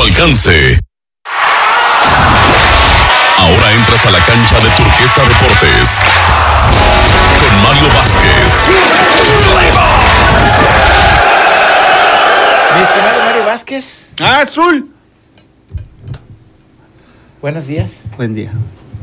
alcance. Ahora entras a la cancha de Turquesa Deportes con Mario Vázquez. Mi estimado Mario Vázquez. ¡Azul! Buenos días. Buen día.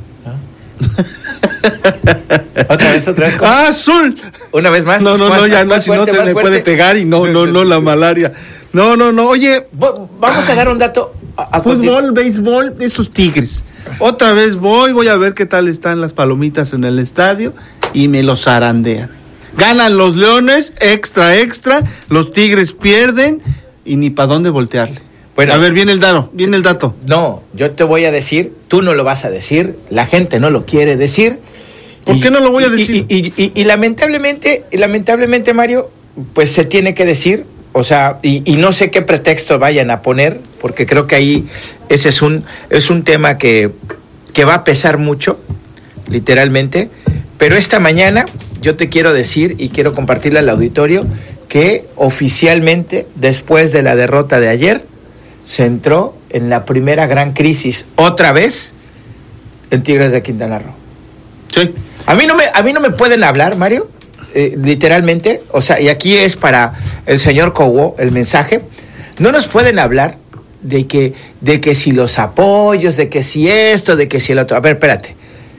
Otra vez. ¡Azul! Una vez más. No, ya no, si no se me puede pegar y no, la malaria. No, oye. Vamos a dar un dato. Fútbol, béisbol, esos Tigres. Otra vez voy a ver qué tal están las palomitas en el estadio y me los zarandean. Ganan los Leones, extra, los Tigres pierden y ni para dónde voltearle. Bueno, a ver, viene el dato. No, yo te voy a decir, tú no lo vas a decir, la gente no lo quiere decir. ¿Por qué no lo voy a decir? Y lamentablemente, Mario, pues se tiene que decir, o sea, y no sé qué pretexto vayan a poner, porque creo que ahí ese es un tema que va a pesar mucho, literalmente, pero esta mañana yo te quiero decir y quiero compartirle al auditorio que oficialmente, después de la derrota de ayer, se entró en la primera gran crisis, otra vez, en Tigres de Quintana Roo. Sí. A mí no me pueden hablar, Mario, literalmente, o sea, y aquí es para el señor Cobo el mensaje, no nos pueden hablar de que si los apoyos, de que si esto, de que si el otro. A ver, espérate.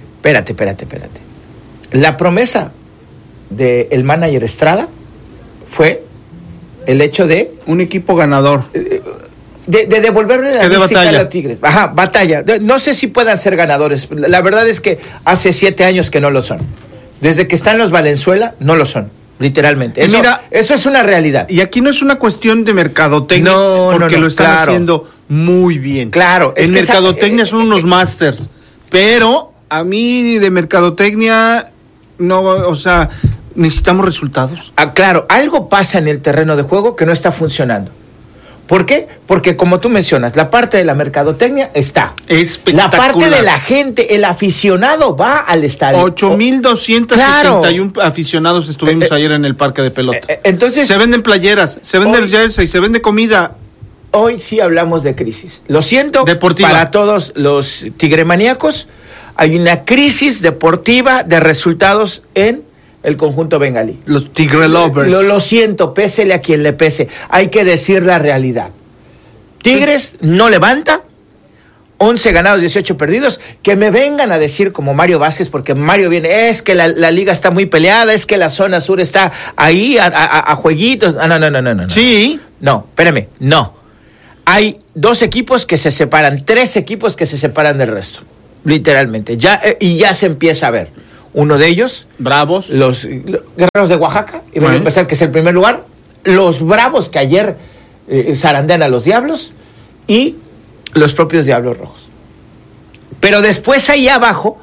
La promesa del manager Estrada fue el hecho de un equipo ganador. De devolverle la mística a los Tigres. Ajá, batalla. No sé si puedan ser ganadores. La verdad es que hace 7 años que no lo son. Desde que están los Valenzuela, no lo son. Literalmente. Eso es una realidad. Y aquí no es una cuestión de mercadotecnia, porque lo están haciendo muy bien. Claro. En mercadotecnia son unos masters. Pero a mí de mercadotecnia, no, o sea, necesitamos resultados. Claro, algo pasa en el terreno de juego que no está funcionando. ¿Por qué? Porque como tú mencionas, la parte de la mercadotecnia está. Espectacular. La parte de la gente, el aficionado va al estadio. 8,261 aficionados estuvimos ayer en el parque de pelota. Entonces, se venden playeras, se vende jersey, se vende comida. Hoy sí hablamos de crisis. Lo siento, deportiva. Para todos los tigremaníacos, hay una crisis deportiva de resultados en el conjunto bengalí. Los Tigre Lovers. Lo siento, pésele a quien le pese. Hay que decir la realidad. Tigres no levanta, 11 ganados, 18 perdidos. Que me vengan a decir como Mario Vázquez, porque Mario viene, es que la liga está muy peleada, es que la zona sur está ahí a jueguitos. No. Sí. No, espérame, no. Hay 2 equipos que se separan, 3 equipos que se separan del resto. Literalmente. Y ya se empieza a ver. Uno de ellos, Bravos, los Guerreros de Oaxaca, y voy a empezar que es el primer lugar, los Bravos que ayer zarandean a los Diablos y los propios Diablos Rojos. Pero después ahí abajo,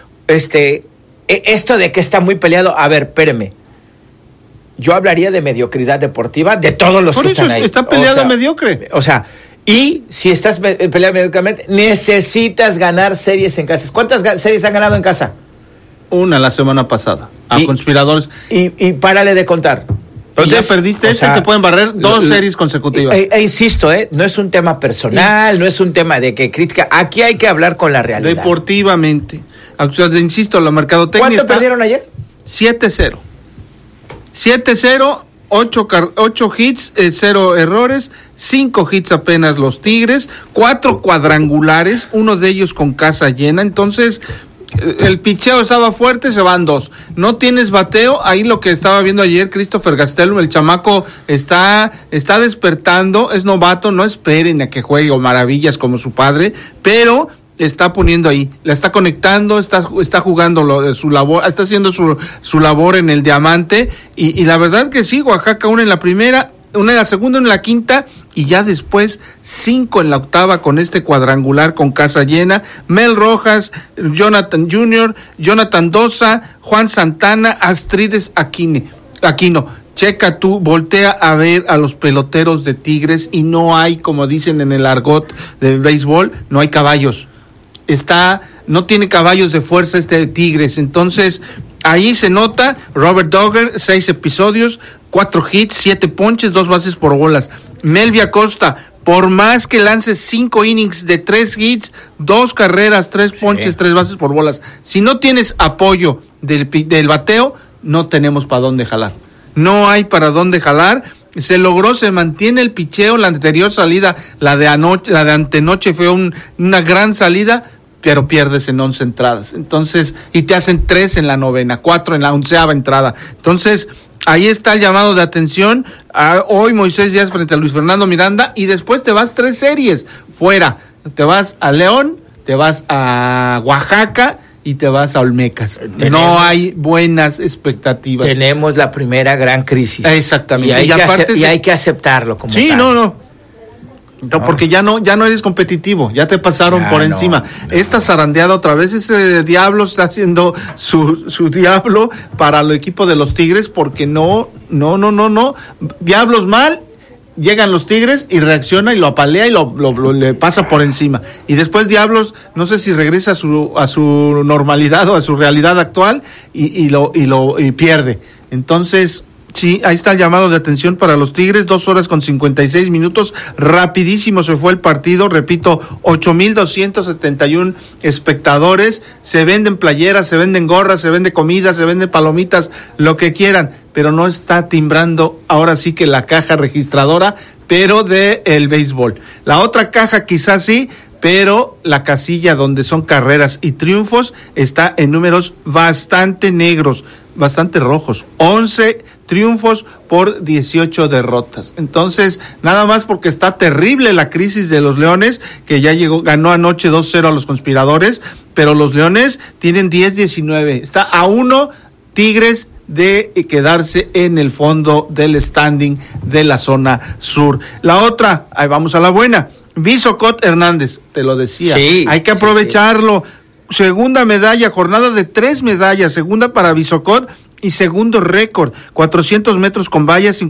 esto de que está muy peleado, a ver, espéreme, yo hablaría de mediocridad deportiva de todos los que están ahí. Por eso está peleado mediocre. O sea, y si estás peleado mediocremente, necesitas ganar series en casa. ¿Cuántas series han ganado en casa? Una la semana pasada. Conspiradores. Y párale de contar. Entonces, ya perdiste te pueden barrer 2 series consecutivas. Insisto, no es un tema personal, no es un tema de que crítica. Aquí hay que hablar con la realidad. Deportivamente. Insisto, la mercadotecnia. ¿Cuánto perdieron ayer? 7-0. 7-0, 8 hits, 0 errores, 5 hits apenas los Tigres, 4 cuadrangulares, uno de ellos con casa llena. Entonces, el picheo estaba fuerte, se van 2. No tienes bateo, ahí lo que estaba viendo ayer Christopher Gastelum, el chamaco está despertando, es novato, no esperen a que juegue maravillas como su padre, pero está poniendo ahí, la está conectando, está jugando su labor, está haciendo su labor en el diamante, y la verdad que sí, Oaxaca una en la primera, una en la segunda, una en la quinta, y ya después 5 en la octava con este cuadrangular con casa llena. Mel Rojas, Jonathan Jr., Jonathan Dosa, Juan Santana, Astrides Aquino. Checa tú, voltea a ver a los peloteros de Tigres y no hay, como dicen en el argot del béisbol, no hay caballos. No tiene caballos de fuerza de Tigres. Entonces, ahí se nota. Robert Dogger, 6 episodios, 4 hits, 7 ponches, 2 bases por bolas. Melvin Acosta, por más que lances 5 innings de 3 hits, 2 carreras, 3 ponches, 3 bases por bolas, si no tienes apoyo del bateo, no tenemos para dónde jalar. No hay para dónde jalar. Se logró, se mantiene el picheo. La anterior salida, la de antenoche fue una gran salida, pero pierdes en 11 entradas. Entonces, y te hacen 3 en la novena, 4 en la 11ª entrada. Entonces, ahí está el llamado de atención. Hoy Moisés Díaz frente a Luis Fernando Miranda, y después te vas 3 series fuera. Te vas a León, te vas a Oaxaca y te vas a Olmecas. No hay buenas expectativas. Tenemos la primera gran crisis. Exactamente. Y hay que aceptarlo como sí, tal. No, porque ya no eres competitivo, ya te pasaron por encima. Esta zarandeada otra vez, ese Diablo está haciendo su diablo para el equipo de los Tigres, porque no. Diablos mal, llegan los Tigres y reacciona y lo apalea y le pasa por encima. Y después Diablos, no sé si regresa a su normalidad o a su realidad actual y pierde. Entonces, sí, ahí está el llamado de atención para los Tigres. 2 horas con 56 minutos, rapidísimo se fue el partido. Repito, 8,271 espectadores. Se venden playeras, se venden gorras, se vende comida, se venden palomitas, lo que quieran, pero no está timbrando ahora sí que la caja registradora, pero de el béisbol. La otra caja quizás sí, pero la casilla donde son carreras y triunfos está en números bastante negros, bastante rojos. 11 triunfos por 18 derrotas. Entonces, nada más porque está terrible la crisis de los Leones, que ya ganó anoche 2-0 a los Conspiradores, pero los Leones tienen 10-19. Está a 1 Tigres de quedarse en el fondo del standing de la zona sur. La otra, ahí vamos a la buena. Bisocot Hernández, te lo decía, sí, hay que aprovecharlo. Sí. Segunda medalla, jornada de 3 medallas, segunda para Bisocot y segundo récord, 400 metros con vallas,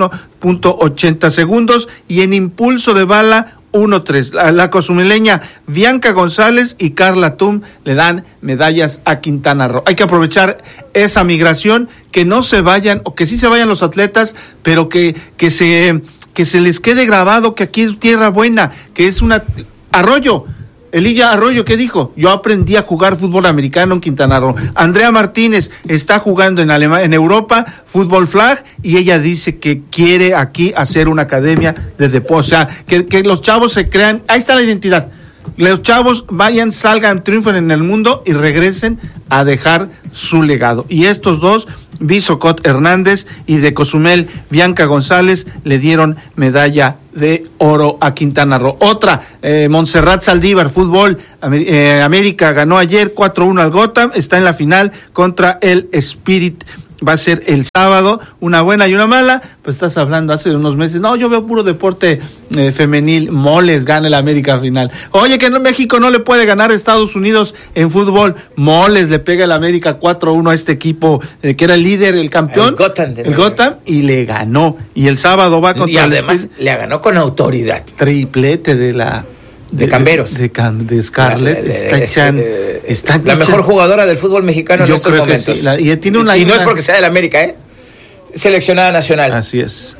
51.80 segundos, y en impulso de bala 1-3. La cozumeleña Bianca González y Carla Tum le dan medallas a Quintana Roo. Hay que aprovechar esa migración, que no se vayan, o que sí se vayan los atletas, pero que se les quede grabado que aquí es tierra buena, que es una Arroyo. Elilla Arroyo, ¿qué dijo? Yo aprendí a jugar fútbol americano en Quintana Roo. Andrea Martínez está jugando en Europa, fútbol flag, y ella dice que quiere aquí hacer una academia de deporte. O sea, que los chavos se crean, ahí está la identidad. Los chavos vayan, salgan, triunfen en el mundo y regresen a dejar su legado. Y estos dos, Bisocot Hernández y de Cozumel, Bianca González, le dieron medalla de oro a Quintana Roo. Otra, Montserrat Saldívar, fútbol, América ganó ayer 4-1 al Gotham, está en la final contra el Spirit. Va a ser el sábado, una buena y una mala. Pues estás hablando hace unos meses, no, yo veo puro deporte femenil. Moles gana el América final. Oye, que México no le puede ganar a Estados Unidos en fútbol. Moles le pega el América 4-1 a este equipo que era el líder, el campeón, el Gotham, y le ganó. Y el sábado va contra, y además le ganó con autoridad. Triplete de Camberos. De Scarlett. Está la mejor jugadora del fútbol mexicano en estos momentos. Sí, y no es porque sea del América, seleccionada nacional. Así es.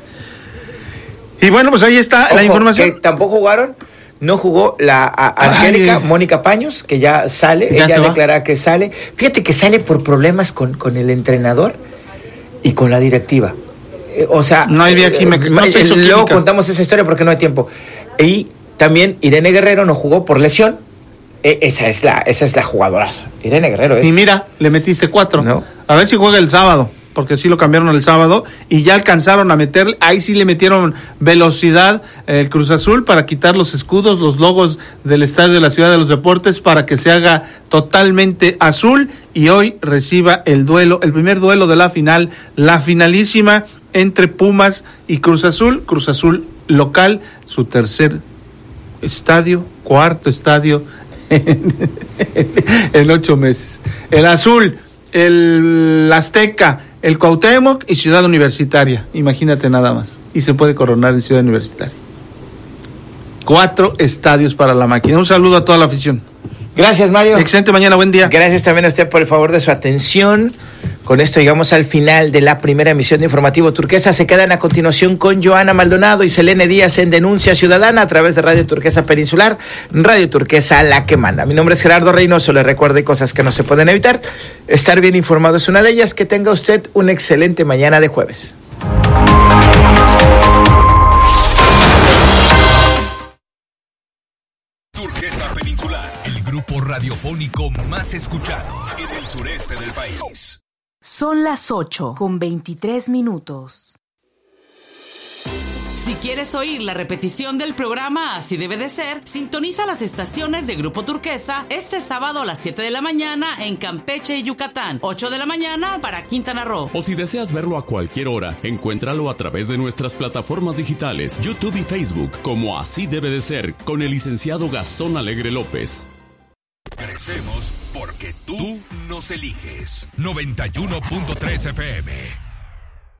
Y bueno, pues ahí está. Ojo, la información. Que tampoco jugaron, no jugó la Angélica Mónica Paños, que ya sale, ella declara que sale. Fíjate que sale por problemas con el entrenador y con la directiva. O sea, no hay bioquímica. Luego contamos esa historia porque no hay tiempo. Y también Irene Guerrero no jugó por lesión. Esa es la jugadoraza. Irene Guerrero es. Y mira, le metiste 4. No. A ver si juega el sábado, porque sí lo cambiaron el sábado y ya alcanzaron a meter, ahí sí le metieron velocidad el Cruz Azul para quitar los escudos, los logos del Estadio de la Ciudad de los Deportes, para que se haga totalmente azul, y hoy reciba el primer duelo de la final, la finalísima entre Pumas y Cruz Azul local, su cuarto estadio en 8 meses. El azul, el Azteca, el Cuauhtémoc y Ciudad Universitaria. Imagínate nada más. Y se puede coronar en Ciudad Universitaria. 4 estadios para la máquina. Un saludo a toda la afición. Gracias, Mario. Excelente mañana, buen día. Gracias también a usted por el favor de su atención. Con esto llegamos al final de la primera emisión de Informativo Turquesa. Se quedan a continuación con Joana Maldonado y Selene Díaz en Denuncia Ciudadana a través de Radio Turquesa Peninsular, Radio Turquesa, la que manda. Mi nombre es Gerardo Reynoso, les recuerdo hay cosas que no se pueden evitar. Estar bien informado es una de ellas. Que tenga usted una excelente mañana de jueves. Turquesa Peninsular, el grupo radiofónico más escuchado en el sureste del país. Son las 8:23. Si quieres oír la repetición del programa Así Debe de Ser, sintoniza las estaciones de Grupo Turquesa este sábado a las 7 de la mañana en Campeche y Yucatán, 8 de la mañana para Quintana Roo. O si deseas verlo a cualquier hora, encuéntralo a través de nuestras plataformas digitales, YouTube y Facebook, como Así Debe de Ser, con el licenciado Gastón Alegre López. Crecemos porque tú nos eliges. 91.3 FM.